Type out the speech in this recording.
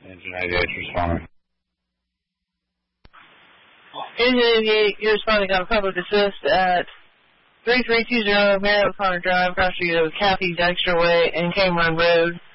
Engine 88 responding. Engine 88, you're responding on public assist at 3320 Merritt Connor Drive, across the Cathy Dexter Way and Cameron Road.